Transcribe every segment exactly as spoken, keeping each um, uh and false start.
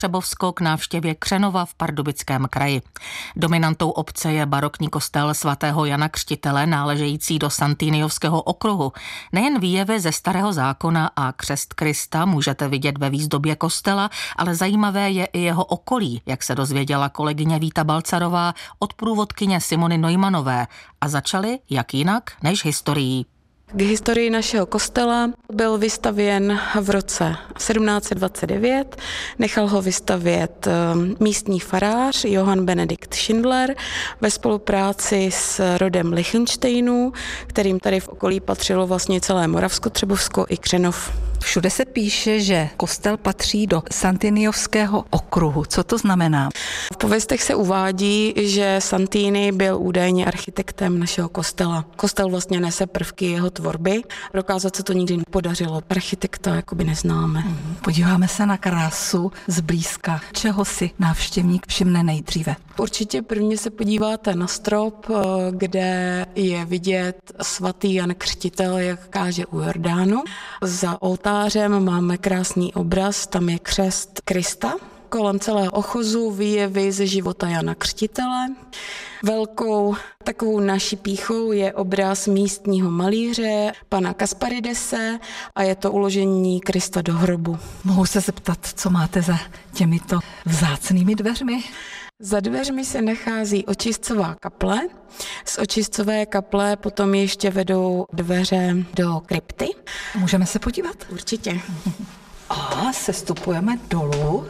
Třebovsko k návštěvě Křenova v Pardubickém kraji. Dominantou obce je barokní kostel svatého Jana Křtitele náležející do Santiniovského okruhu. Nejen výjevy ze Starého zákona a křest Krista můžete vidět ve výzdobě kostela, ale zajímavé je i jeho okolí, jak se dozvěděla kolegyně Víta Balcarová od průvodkyně Simony Neumanové. A začali jak jinak než historií. K historii našeho kostela byl vystavěn v roce sedmnáct set dvacet devět. Nechal ho vystavět místní farář Johann Benedikt Schindler ve spolupráci s rodem Lichtenštejnů, kterým tady v okolí patřilo vlastně celé Moravsko, Třebovsko i Křenov. Všude se píše, že kostel patří do Santiniovského okruhu. Co to znamená? V pověstech se uvádí, že Santini byl údajně architektem našeho kostela. Kostel vlastně nese prvky jeho tvorby. Prokázat se to nikdy nepodařilo. Architekta jakoby neznáme. Podíváme se na krásu zblízka. Čeho si návštěvník všimne nejdříve? Určitě prvně se podíváte na strop, kde je vidět svatý Jan Křtitel, jak káže u Jordánu. Za oltářem máme krásný obraz, tam je křest Krista. Kolem celého ochozu výjevy ze života Jana Křtitele. Velkou takovou naší pýchou je obraz místního malíře, pana Kasparidese, a je to uložení Krista do hrobu. Mohu se zeptat, co máte za těmito vzácnými dveřmi? Za dveřmi se nachází očistcová kaple. Z očistcové kaple potom ještě vedou dveře do krypty. Můžeme se podívat? Určitě. A sestupujeme dolů.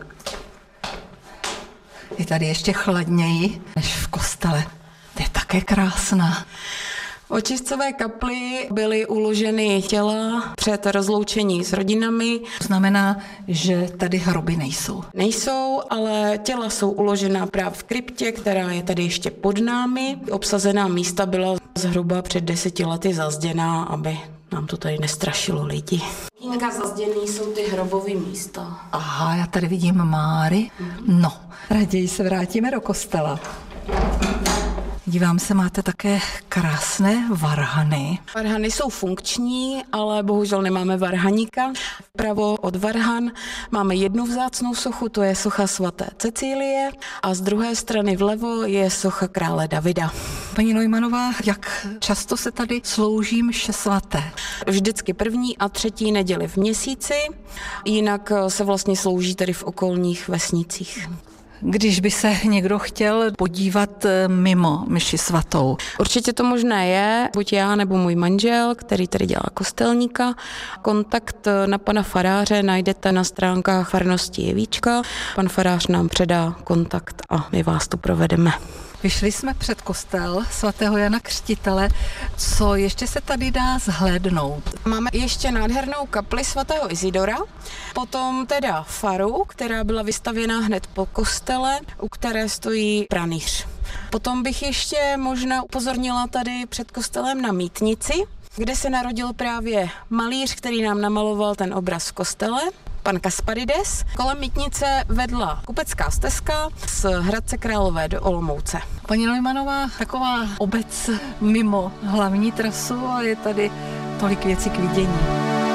Je tady ještě chladněji než v kostele. To je také krásná. V očistcové kapli byly uloženy těla před rozloučení s rodinami. To znamená, že tady hroby nejsou. Nejsou, ale těla jsou uložena právě v kryptě, která je tady ještě pod námi. Obsazená místa byla zhruba před deseti lety zazděná, aby nám to tady nestrašilo lidi. Kýnka zazděný jsou ty hrobové místa. Aha, já tady vidím Máry. No, raději se vrátíme do kostela. Dívám se, máte také krásné varhany. Varhany jsou funkční, ale bohužel nemáme varhaníka. Vpravo od varhan máme jednu vzácnou sochu, to je socha svaté Cecílie, a z druhé strany vlevo je socha krále Davida. Paní Neumannová, jak často se tady slouží mše svaté? Vždycky první a třetí neděli v měsíci, jinak se vlastně slouží tady v okolních vesnicích. Když by se někdo chtěl podívat mimo mši svatou? Určitě to možné je, buď já nebo můj manžel, který tady dělá kostelníka. Kontakt na pana faráře najdete na stránkách farnosti Jevíčka. Pan farář nám předá kontakt a my vás tu provedeme. Vyšli jsme před kostel svatého Jana Křtitele. Co ještě se tady dá zhlédnout? Máme ještě nádhernou kapli svatého Izidora, potom teda faru, která byla vystavěna hned po kostele, u které stojí pranýř. Potom bych ještě možná upozornila tady před kostelem na mýtnici, kde se narodil právě malíř, který nám namaloval ten obraz v kostele, pan Kasparides. Kolem mýtnice vedla kupecká stezka z Hradce Králové do Olomouce. Paní Neumannová, taková obec mimo hlavní trasu a je tady tolik věcí k vidění.